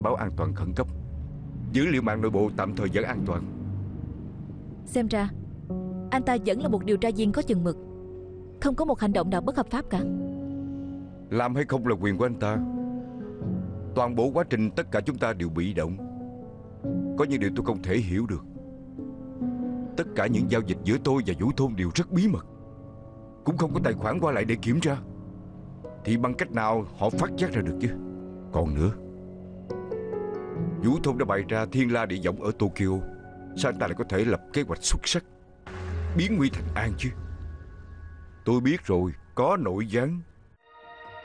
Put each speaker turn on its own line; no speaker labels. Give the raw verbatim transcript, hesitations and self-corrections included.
báo an toàn khẩn cấp. Dữ liệu mạng nội bộ tạm thời vẫn an toàn.
Xem ra anh ta vẫn là một điều tra viên có chừng mực, không có một hành động nào bất hợp pháp cả.
Làm hay không là quyền của anh ta. Toàn bộ quá trình tất cả chúng ta đều bị động. Có những điều tôi không thể hiểu được. Tất cả những giao dịch giữa tôi và Vũ Thôn đều rất bí mật, cũng không có tài khoản qua lại để kiểm tra. Thì bằng cách nào họ phát giác ra được chứ? Còn nữa, Vũ Thôn đã bày ra thiên la địa võng ở Tokyo. Sao anh ta lại có thể lập kế hoạch xuất sắc biến nguy thành an chứ? Tôi biết rồi, có nội gián.